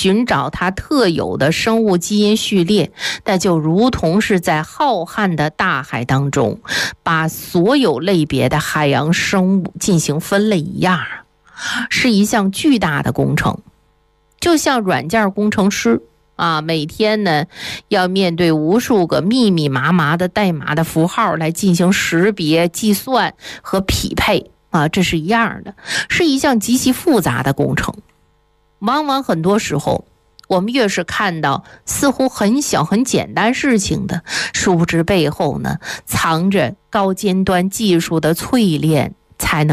寻找它特有的生物基因序列，那就如同是在浩瀚的大海当中，把所有类别的海洋生物进行分类一样，是一项巨大的工程。就像软件工程师每天呢要面对无数个密密麻麻的代码的符号来进行识别、计算和匹配这是一样的，是一项极其复杂的工程。往往很多时候，我们越是看到似乎很小很简单事情的，殊不知背后呢藏着高尖端技术的淬炼，才能